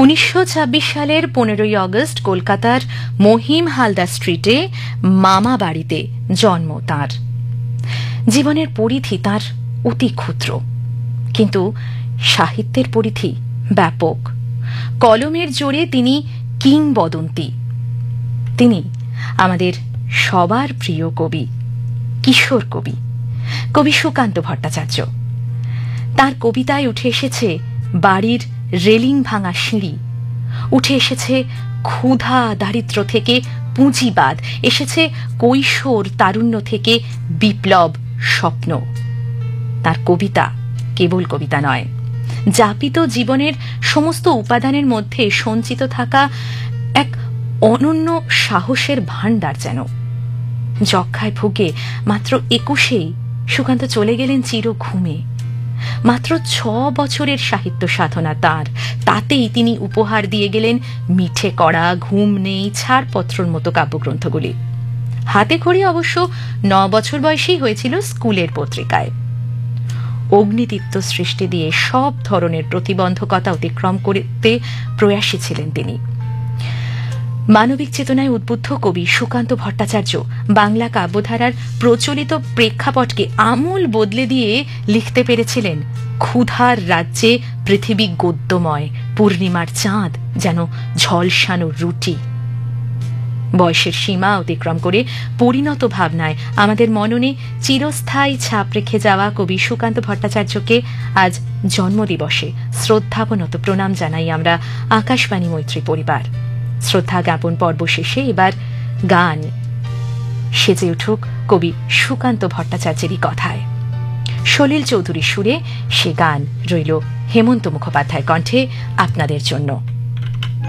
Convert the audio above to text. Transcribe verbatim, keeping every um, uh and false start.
উনিশশো ছাব্বিশ সালের পনেরোই আগস্ট কলকাতার মহিম হালদার স্ট্রিটে মামা বাড়িতে জন্ম তাঁর। জীবনের পরিধি তাঁর অতি ক্ষুদ্র, কিন্তু সাহিত্যের পরিধি ব্যাপক। কলমের জোরে তিনি কিংবদন্তি। তিনি আমাদের সবার প্রিয় কবি, কিশোর কবি, কবি সুকান্ত ভট্টাচার্য। তাঁর কবিতায় উঠে এসেছে বাড়ির রেলিং ভাঙা সিঁড়ি, উঠে এসেছে ক্ষুধা দারিদ্র্য থেকে পুঁজিবাদ, এসেছে কৈশোর তারুণ্য থেকে বিপ্লব স্বপ্ন। তার কবিতা কেবল কবিতা নয়, যাপিত জীবনের সমস্ত উপাদানের মধ্যে সঞ্চিত থাকা এক অনন্য সাহসের ভাণ্ডার যেন। যক্ষ্মায় ভুগে মাত্র একুশেই সুকান্ত চলে গেলেন চির ঘুমে। মাত্র ছ বছরের সাহিত্য সাধনা তাঁর, তাতেই তিনি উপহার দিয়ে গেলেন মিঠে কড়া, ঘুম নেই, ছাড়পত্রর মতো কাব্যগ্রন্থগুলি। হাতে খড়ি অবশ্য ন বছর বয়সেই হয়েছিল স্কুলের পত্রিকায়। অগ্নিদীপ্ত সৃষ্টি দিয়ে সব ধরনের প্রতিবন্ধকতা অতিক্রম করতে প্রয়াসী ছিলেন তিনি। মানবিক চেতনায় উদ্বুদ্ধ কবি সুকান্ত ভট্টাচার্য বাংলা কাব্যধারার প্রচলিত প্রেক্ষাপটকে আমূল বদলে দিয়ে লিখতে পেরেছিলেন ক্ষুধার রাজ্যে পৃথিবী গদ্যময়, পূর্ণিমার চাঁদ যেন ঝলসানো রুটি। বয়সের সীমা অতিক্রম করে পরিণত ভাবনায় আমাদের মননে চিরস্থায়ী ছাপ রেখে যাওয়া কবি সুকান্ত ভট্টাচার্যকে আজ জন্মদিবসে শ্রদ্ধাবনত প্রণাম জানাই আমরা আকাশবাণী মৈত্রী পরিবার। শ্রদ্ধা জ্ঞাপন পর্ব শেষে এবার গান সেজে উঠুক কবি সুকান্ত ভট্টাচার্যেরই কথায়। সলিল চৌধুরীর সুরে সে গান রইল হেমন্ত মুখোপাধ্যায়ের কণ্ঠে আপনাদের জন্য।